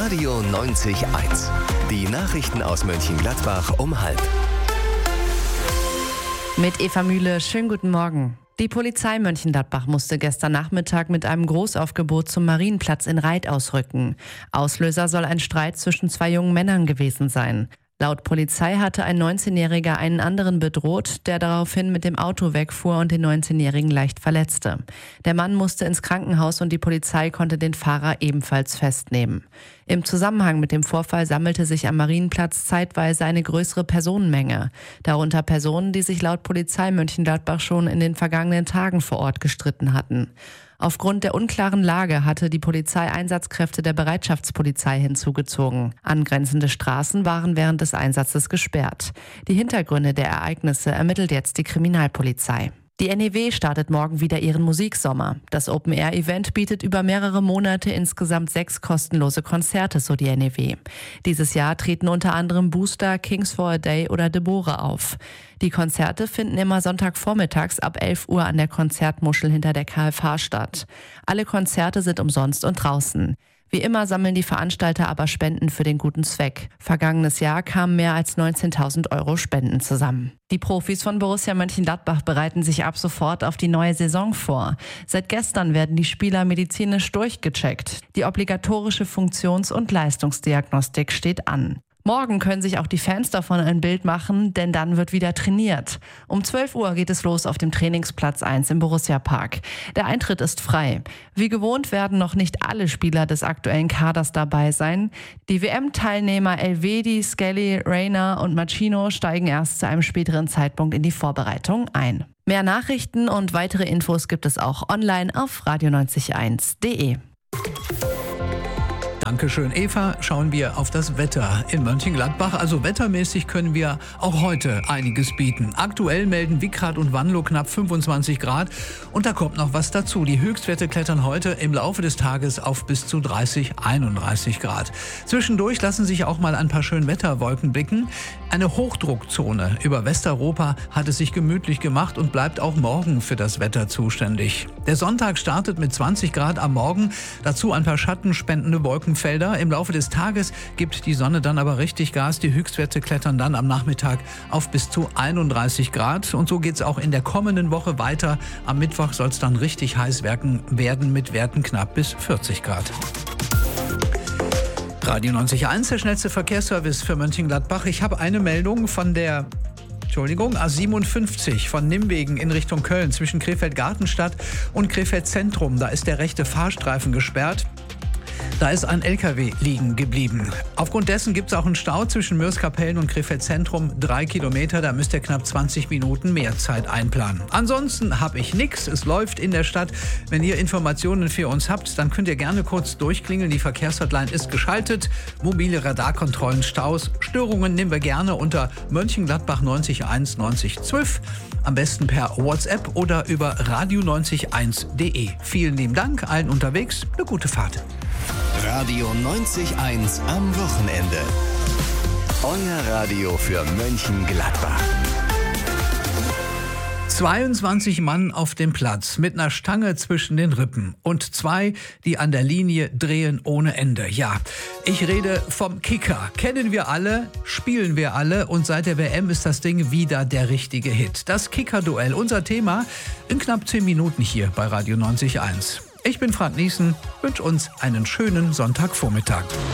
Radio 90.1. Die Nachrichten aus Mönchengladbach um 12:30. Mit Eva Mühle, schönen guten Morgen. Die Polizei Mönchengladbach musste gestern Nachmittag mit einem Großaufgebot zum Marienplatz in Reith ausrücken. Auslöser soll ein Streit zwischen zwei jungen Männern gewesen sein. Laut Polizei hatte ein 19-Jähriger einen anderen bedroht, der daraufhin mit dem Auto wegfuhr und den 19-Jährigen leicht verletzte. Der Mann musste ins Krankenhaus und die Polizei konnte den Fahrer ebenfalls festnehmen. Im Zusammenhang mit dem Vorfall sammelte sich am Marienplatz zeitweise eine größere Personenmenge. Darunter Personen, die sich laut Polizei Mönchengladbach schon in den vergangenen Tagen vor Ort gestritten hatten. Aufgrund der unklaren Lage hatte die Polizei Einsatzkräfte der Bereitschaftspolizei hinzugezogen. Angrenzende Straßen waren während des Einsatzes gesperrt. Die Hintergründe der Ereignisse ermittelt jetzt die Kriminalpolizei. Die NEW startet morgen wieder ihren Musiksommer. Das Open-Air-Event bietet über mehrere Monate insgesamt 6 kostenlose Konzerte, so die NEW. Dieses Jahr treten unter anderem Booster, Kings for a Day oder Deborah auf. Die Konzerte finden immer Sonntagvormittags ab 11 Uhr an der Konzertmuschel hinter der KFH statt. Alle Konzerte sind umsonst und draußen. Wie immer sammeln die Veranstalter aber Spenden für den guten Zweck. Vergangenes Jahr kamen mehr als 19.000 € Spenden zusammen. Die Profis von Borussia Mönchengladbach bereiten sich ab sofort auf die neue Saison vor. Seit gestern werden die Spieler medizinisch durchgecheckt. Die obligatorische Funktions- und Leistungsdiagnostik steht an. Morgen können sich auch die Fans davon ein Bild machen, denn dann wird wieder trainiert. Um 12 Uhr geht es los auf dem Trainingsplatz 1 im Borussia-Park. Der Eintritt ist frei. Wie gewohnt werden noch nicht alle Spieler des aktuellen Kaders dabei sein. Die WM-Teilnehmer Elvedi, Skelly, Reina und Machino steigen erst zu einem späteren Zeitpunkt in die Vorbereitung ein. Mehr Nachrichten und weitere Infos gibt es auch online auf radio90.1.de. Dankeschön, Eva. Schauen wir auf das Wetter in Mönchengladbach. Also wettermäßig können wir auch heute einiges bieten. Aktuell melden Wickrath und Wanlo knapp 25 Grad. Und da kommt noch was dazu. Die Höchstwerte klettern heute im Laufe des Tages auf bis zu 31 Grad. Zwischendurch lassen sich auch mal ein paar Schönwetterwolken blicken. Eine Hochdruckzone über Westeuropa hat es sich gemütlich gemacht und bleibt auch morgen für das Wetter zuständig. Der Sonntag startet mit 20 Grad am Morgen. Dazu ein paar schattenspendende Wolkenfelder. Im Laufe des Tages gibt die Sonne dann aber richtig Gas. Die Höchstwerte klettern dann am Nachmittag auf bis zu 31 Grad. Und so geht es auch in der kommenden Woche weiter. Am Mittwoch soll es dann richtig heiß werden mit Werten knapp bis 40 Grad. Radio 90.1, der schnellste Verkehrsservice für Mönchengladbach. Ich habe eine Meldung von der A57 von Nimwegen in Richtung Köln zwischen Krefeld-Gartenstadt und Krefeld-Zentrum. Da ist der rechte Fahrstreifen gesperrt. Da ist ein LKW liegen geblieben. Aufgrund dessen gibt es auch einen Stau zwischen Mörs-Kapellen und Krefeld-Zentrum. 3 Kilometer, da müsst ihr knapp 20 Minuten mehr Zeit einplanen. Ansonsten habe ich nichts. Es läuft in der Stadt. Wenn ihr Informationen für uns habt, dann könnt ihr gerne kurz durchklingeln. Die Verkehrshotline ist geschaltet. Mobile Radarkontrollen, Staus, Störungen nehmen wir gerne unter Mönchengladbach 90.1 9012. Am besten per WhatsApp oder über radio90.1.de. Vielen lieben Dank allen unterwegs. Eine gute Fahrt. Radio 90.1 am Wochenende. Euer Radio für Mönchengladbach. 22 Mann auf dem Platz mit einer Stange zwischen den Rippen und 2, die an der Linie drehen ohne Ende. Ja, ich rede vom Kicker. Kennen wir alle, spielen wir alle und seit der WM ist das Ding wieder der richtige Hit. Das Kicker-Duell, unser Thema in knapp 10 Minuten hier bei Radio 90.1. Ich bin Frank Niesen, wünsche uns einen schönen Sonntagvormittag.